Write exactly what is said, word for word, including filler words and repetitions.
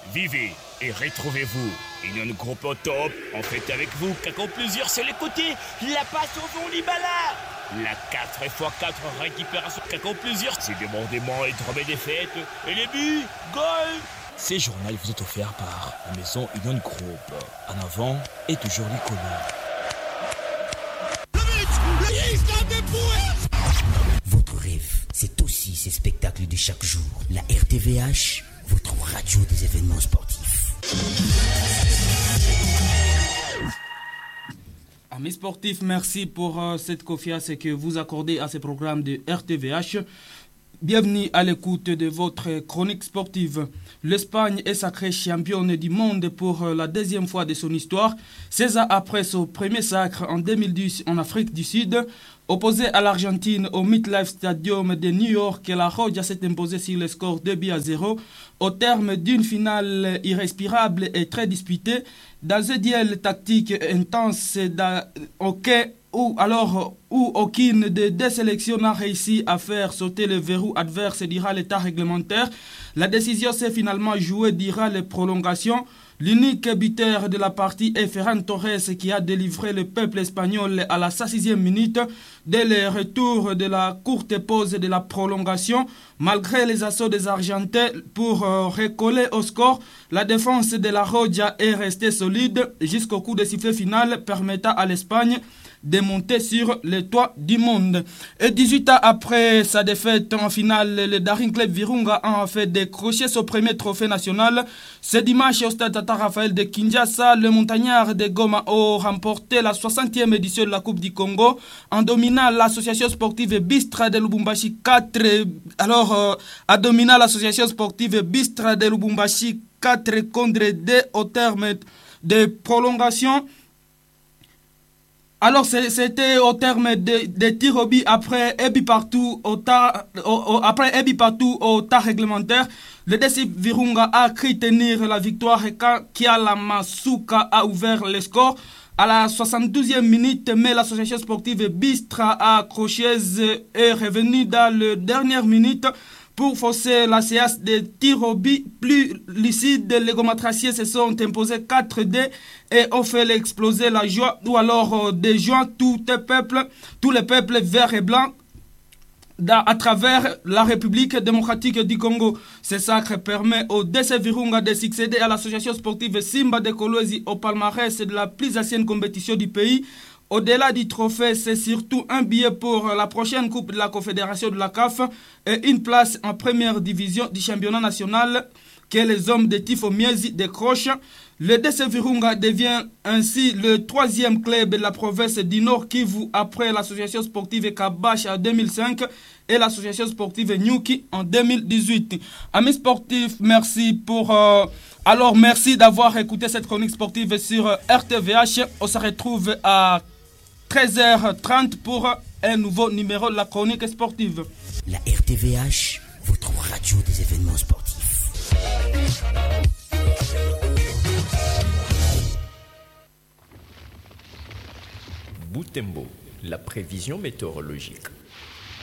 Vivez et retrouvez-vous. Union Groupe au top, en fait avec vous, qu'accord plusieurs sur les côtés, la passe au fond Libala. La quatre fois quatre récupération, qu'accord plusieurs, c'est débordement et drôme et défaite, et les buts, goal. Ces journaux vous est offert par la maison Union Groupe. En avant et toujours l'icône. Votre rêve, c'est aussi ces spectacles de chaque jour. La R T V H, votre radio des événements sportifs. Amis sportifs, merci pour euh, cette confiance que vous accordez à ce programme de R T V H. Bienvenue à l'écoute de votre chronique sportive. L'Espagne est sacrée championne du monde pour la deuxième fois de son histoire. seize ans après son premier sacre en deux mille dix en Afrique du Sud. Opposée à l'Argentine au MetLife Stadium de New York, la Roja s'est imposée sur le score deux buts à zéro au terme d'une finale irrespirable et très disputée. Dans un duel tactique intense auquel Où alors où aucune des deux sélections n'a réussi à faire sauter le verrou adverse durant l'état réglementaire, la décision s'est finalement jouée durant les prolongations. L'unique buteur de la partie est Ferran Torres qui a délivré le peuple espagnol à la soixante-sixième minute dès le retour de la courte pause de la prolongation. Malgré les assauts des Argentins pour euh, recoller au score, la défense de la Roja est restée solide jusqu'au coup de sifflet final permettant à l'Espagne de monter sur le toit du monde. Et dix-huit ans après sa défaite en finale, le Daring Club Virunga a en fait décroché son premier trophée national. Ce dimanche au stade Tata Raphaël de Kinshasa, le montagnard de Goma a remporté la soixantième édition de la Coupe du Congo en dominant l'association sportive Bistra de Lubumbashi quatre. Alors, euh, a dominé l'association sportive Bistra de Lubumbashi quatre contre deux au terme de prolongation. Alors c'était au terme de, de tirs au but après un but partout au tas après un but partout au tas réglementaire. Le D C Virunga a cru tenir la victoire et quand Kiala Masuka a ouvert le score à la soixante-douzième minute, mais l'association sportive Bistra a accroché et revenu dans la dernière minute pour forcer la séance de tirs au but plus lucide. Les gomatraciers se sont imposés quatre deux et ont fait exploser la joie ou alors euh, des joies tout le peuple, tous les peuples verts et blancs dans, à travers la République démocratique du Congo. Ce sacre permet au D C Virunga de succéder à l'association sportive Simba de Kolwezi au palmarès de la plus ancienne compétition du pays. Au-delà du trophée, c'est surtout un billet pour la prochaine Coupe de la Confédération de la C A F et une place en première division du championnat national que les hommes de Tifo Miezi décrochent. Le D C Virunga devient ainsi le troisième club de la province du Nord Kivu après l'association sportive Kabash en deux mille cinq et l'association sportive Nyuki en deux mille dix-huit. Amis sportifs, merci pour... Euh, alors merci d'avoir écouté cette chronique sportive sur R T V H. On se retrouve à treize heures trente pour un nouveau numéro de la chronique sportive. La R T V H, votre radio des événements sportifs. Boutembo, la prévision météorologique.